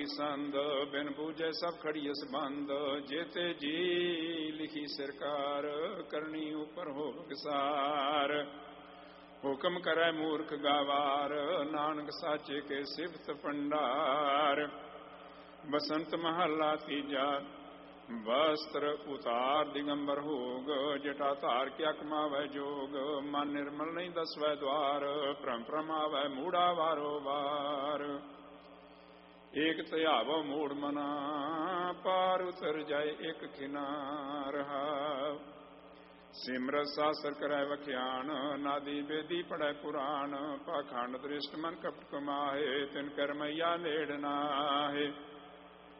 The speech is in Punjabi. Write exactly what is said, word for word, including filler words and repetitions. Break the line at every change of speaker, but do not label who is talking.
ਸੰਦ ਬਿਨ ਬੂਝੈ ਸਭ ਖੜੀਐ ਸੰਬੰਧ, ਜੇਤੇ ਜੀ ਲਿਖੀ ਸਰਕਾਰ, ਕਰਨੀ ਉਪਰ ਹੋ ਵਿਸਾਰ। ਹੁਕਮ ਕਰੈ ਮੂਰਖ ਗਾਵਾਰ, ਨਾਨਕ ਸਾਚੇ ਕੇ ਸਿਫਤ ਭੰਡਾਰ। ਬਸੰਤ ਮਹੱਲਾ ਤੀਜਾ। ਵਸਤਰ ਉਤਾਰ ਦਿਗੰਬਰ ਹੋਗ, ਜਟਾ ਧਾਰ ਕਿਆ ਕਮਾਵੈ ਜੋਗ। ਮਨ ਨਿਰਮਲ ਨਹੀਂ ਦਸਵੈ ਦਵਾਰ, ਭ੍ਰਮ ਭ੍ਰਮਾਵੈ ਮੂੜਾ ਵਾਰੋ ਵਾਰ। ਏਕ ਧਿਆਵੋ ਮੂੜ ਮਨਾ, ਪਾਰ ਉਤਰ ਜਾਏ ਇੱਕ ਕਿਨਾਰ। ਸਿਮਰਤ ਸਾਸਤਰ ਕਰੈ ਵਖਿਆਨ, ਨਾਦੀ ਬੇਦੀ ਪੜੈ ਪੁਰਾਣ। ਪਾਖੰਡ ਦ੍ਰਿਸ਼ਟ ਮਨ ਕਪਟ ਕਮਾਹੇ, ਤਿਨ ਕਰਮਈਆ ਨੇੜ ਨਾਹੇ।